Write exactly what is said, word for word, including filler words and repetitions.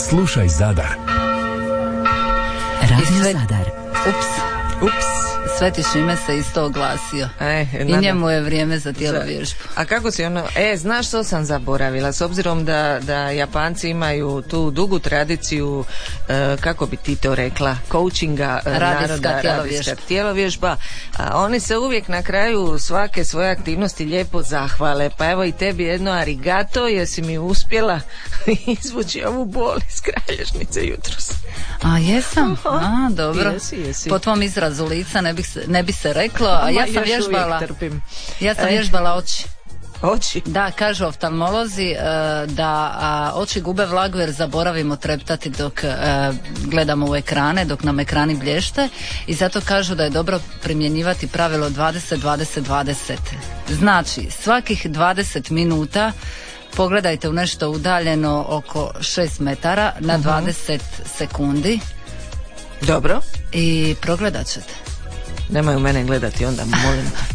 Slušaj Zadar. Radio Zadar. Ups. Ups. Sveti Šime se isto oglasio. E, I njemu je vrijeme za tjelovježbu. A kako si ono, e, znaš što sam zaboravila, s obzirom da, da Japanci imaju tu dugu tradiciju, e, kako bi ti to rekla, coachinga, e, naroda, radijska tjelovježba, a oni se uvijek na kraju svake svoje aktivnosti lijepo zahvale, pa evo i tebi jedno arigato, jesi mi uspjela izvući ovu bol iz kralježnice jutros. A jesam, a dobro. Jesi, jesi. Po tvom izrazu lica ne bi se, ne bi se reklo, a ja sam vježbala ja sam vježbala oči. Oči? Da, kažu oftalmolozi uh, da uh, oči gube vlagu jer zaboravimo treptati dok uh, gledamo u ekrane, dok nam ekrani blješte, i zato kažu da je dobro primjenjivati pravilo dvadeset dvadeset dvadeset. Znači, svakih dvadeset minuta pogledajte u nešto udaljeno oko šest metara na dvadeset sekundi. Dobro. I progledat ćete. Nemoj u mene gledati onda, molim.